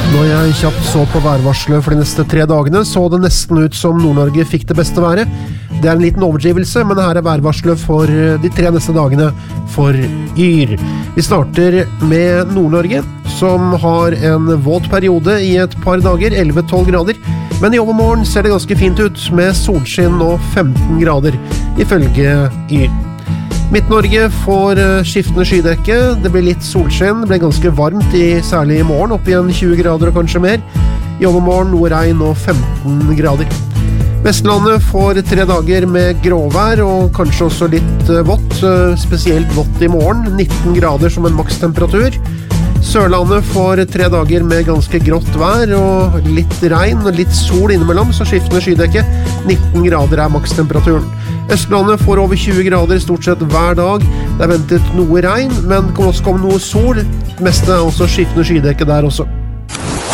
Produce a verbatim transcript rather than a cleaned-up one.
Når jeg kjapt så på værvarselet for de neste tre dagene, så det nesten ut som Nord-Norge fikk det beste været. Det er en liten overdrivelse, men her er værvarselet for de tre neste dagene for Yr. Vi starter med Nord-Norge, som har en våt periode i et par dager, elleve til tolv grader. Men i overmorgen ser det ganske fint ut, med solskinn og femten grader, ifølge Yr. Midt-Norge får skiftende skydekke, det blir litt solskinn, det blir ganske varmt i, særlig i morgen, opp igjen tjue grader og kanskje mer. I overmorgen noe regn og femten grader. Vestlandet får tre dager med gråvær og kanskje også litt vått, spesielt vått i morgen, nitten grader som en makstemperatur. Sørlandet får tre dager med ganske grått vær og litt regn og litt sol innimellom, så skiftende skydekke, nitten grader er makstemperaturen. Østlandet får over tjue grader stort sett hver dag. Det er ventet noe regn, men det kan også komme noe sol. Det meste er også skiftende skydekke der også.